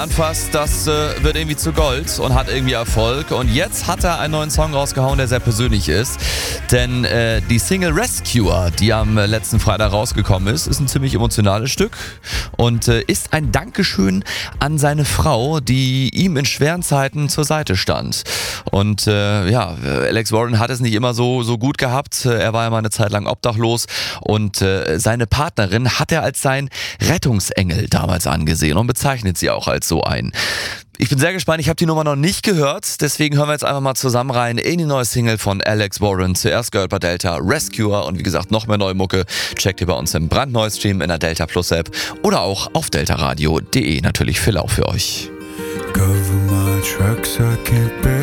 anfasst, das wird irgendwie zu Gold und hat irgendwie Erfolg. Und jetzt hat er einen neuen Song rausgehauen, der sehr persönlich ist. Denn die Single Rescuer, die am letzten Freitag rausgekommen ist ein ziemlich emotionales Stück und ist ein Dankeschön an seine Frau, die ihm in schweren Zeiten zur Seite stand. Und Alex Warren hat es nicht immer so gut gehabt. Er war ja mal eine Zeit lang obdachlos und seine Partnerin hat er als sein Rettungsengel damals angesehen und bezeichnet sie auch als so ein. Ich bin sehr gespannt, ich habe die Nummer noch nicht gehört, deswegen hören wir jetzt einfach mal zusammen rein in die neue Single von Alex Warren. Zuerst gehört bei Delta Rescuer und wie gesagt noch mehr neue Mucke checkt ihr bei uns im brandneuen Stream in der Delta Plus App oder auch auf deltaradio.de. Natürlich Phil auch für euch.